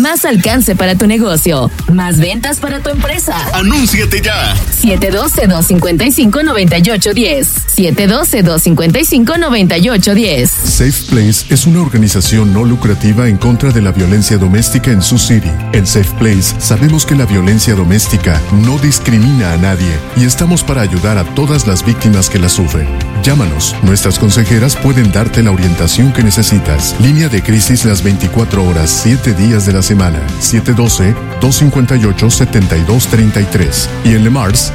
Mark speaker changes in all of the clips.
Speaker 1: Más alcance para tu negocio. Más ventas para tu empresa.
Speaker 2: ¡Anúnciate ya!
Speaker 1: 712-255-9810. 712-255-9810.
Speaker 3: Safe Place es una organización no lucrativa en contra de la violencia doméstica en Sioux City. En Safe Place sabemos que la violencia doméstica no discrimina a nadie y estamos para ayudar a todas las víctimas que la sufren. Llámanos, nuestras consejeras pueden darte la orientación que necesitas. Línea de crisis las 24 horas, 7 días de la semana. 712-258-7233. Y en Le Mars,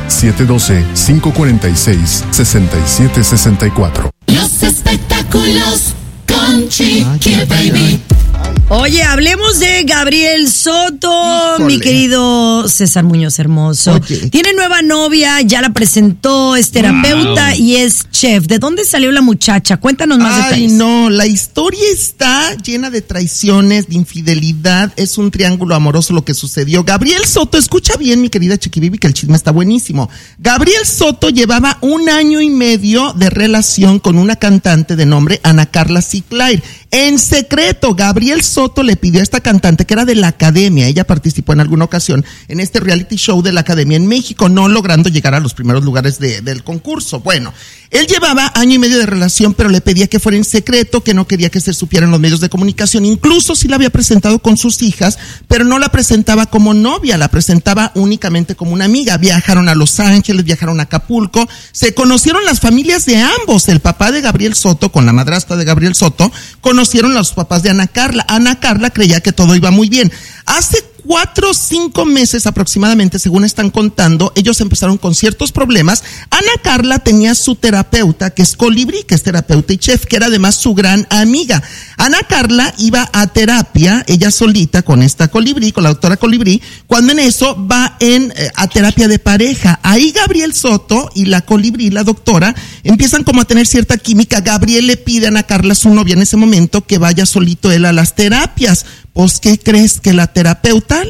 Speaker 3: 712-546-6764.
Speaker 4: Los espectáculos con Chiqui Baby.
Speaker 5: Oye, hablemos de Gabriel Soto,
Speaker 6: Híjole.
Speaker 5: mi querido César Muñoz hermoso.
Speaker 6: Oye.
Speaker 5: Tiene nueva novia, ya la presentó, es terapeuta y es chef. ¿De dónde salió la muchacha? Cuéntanos más detalles.
Speaker 6: Ay, no, la historia está llena de traiciones, de infidelidad. Es un triángulo amoroso lo que sucedió. Gabriel Soto, escucha bien, mi querida Chiqui Baby, que el chisme está buenísimo. Gabriel Soto llevaba 1 año y medio de relación con una cantante de nombre Ana Carla Ciclair. En secreto, Gabriel Soto le pidió a esta cantante, que era de la Academia, ella participó en alguna ocasión en este reality show de la Academia en México, no logrando llegar a los primeros lugares del concurso. Bueno, él llevaba 1 año y medio de relación, pero le pedía que fuera en secreto, que no quería que se supiera en los medios de comunicación. Incluso sí la había presentado con sus hijas, pero no la presentaba como novia, la presentaba únicamente como una amiga. Viajaron a Los Ángeles, viajaron a Acapulco, se conocieron las familias de ambos, el papá de Gabriel Soto con la madrastra de Gabriel Soto, conocieron a los papás de Ana Carla. Ana Carla creía que todo iba muy bien. Hace 4 o 5 meses aproximadamente, según están contando, ellos empezaron con ciertos problemas. Ana Carla tenía su terapeuta, que es Colibrí, que es terapeuta y chef, que era además su gran amiga. Ana Carla iba a terapia, ella solita, con esta Colibrí, con la doctora Colibrí, cuando en eso va a terapia de pareja. Ahí Gabriel Soto y la Colibrí, la doctora, empiezan como a tener cierta química. Gabriel le pide a Ana Carla, su novia en ese momento, que vaya solito él a las terapias. Pues, ¿qué crees? Que la terapeuta,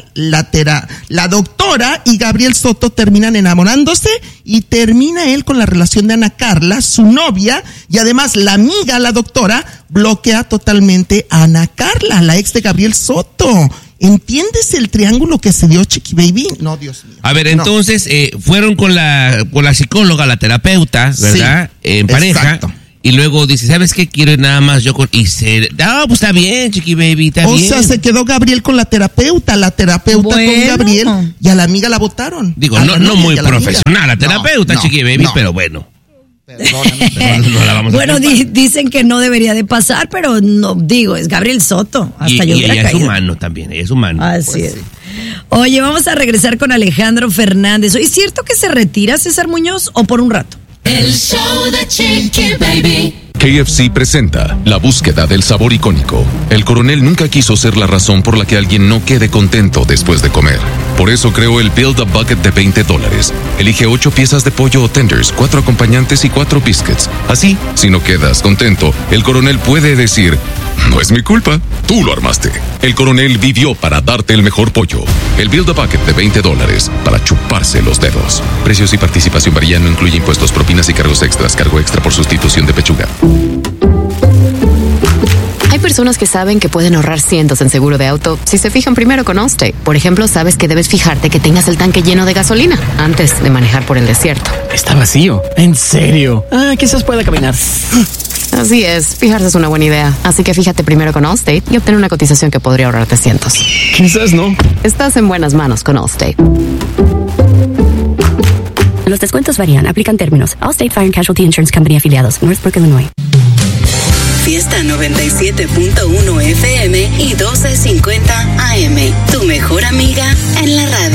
Speaker 6: la doctora y Gabriel Soto terminan enamorándose y termina él con la relación de Ana Carla, su novia, y además la amiga, la doctora, bloquea totalmente a Ana Carla, la ex de Gabriel Soto. ¿Entiendes el triángulo que se dio, Chiqui Baby? No, Dios mío.
Speaker 7: A ver, entonces, fueron con la psicóloga, la terapeuta, ¿verdad? Sí, en pareja. Exacto. Y luego dice, ¿sabes qué? Quiero nada más yo con... pues está bien, Chiqui Baby, está bien.
Speaker 6: O sea, se quedó Gabriel con la terapeuta con Gabriel, y a la amiga la botaron.
Speaker 7: Digo, no muy profesional la terapeuta, Chiqui Baby, pero bueno. Perdóname, pero no la vamos a
Speaker 5: dicen que no debería de pasar, pero no, digo, es Gabriel Soto. Hasta yo hubiera
Speaker 7: ella
Speaker 5: caído.
Speaker 7: Es humano también, ella es humano.
Speaker 5: Así
Speaker 6: Pues
Speaker 5: es.
Speaker 6: sí.
Speaker 5: Oye, vamos a regresar con Alejandro Fernández. ¿Es cierto que se retira César Muñoz o por un rato?
Speaker 4: El show de Chiqui Baby.
Speaker 8: KFC presenta la búsqueda del sabor icónico. El coronel nunca quiso ser la razón por la que alguien no quede contento después de comer. Por eso creó el Build a Bucket de $20. Elige 8 piezas de pollo o tenders, 4 acompañantes y 4 biscuits. Así, si no quedas contento, el coronel puede decir: no es mi culpa, tú lo armaste. El coronel vivió para darte el mejor pollo. El Build a Bucket de $20 para chuparse los dedos. Precios y participación varían, no incluye impuestos, propinas y cargos extras. Cargo extra por sustitución de pechuga.
Speaker 9: Hay personas que saben que pueden ahorrar cientos en seguro de auto si se fijan primero con Allstate. Por ejemplo, sabes que debes fijarte que tengas el tanque lleno de gasolina antes de manejar por el desierto.
Speaker 10: Está vacío. ¿En serio? Quizás pueda caminar.
Speaker 9: Así es, fijarse es una buena idea. Así que fíjate primero con Allstate y obtén una cotización que podría ahorrarte cientos.
Speaker 10: Quizás no.
Speaker 9: Estás en buenas manos con Allstate.
Speaker 11: Los descuentos varían, aplican términos. Allstate Fire and Casualty Insurance Company afiliados, Northbrook, Illinois.
Speaker 12: Fiesta 97.1 FM y 1250 AM. Tu mejor amiga en la radio.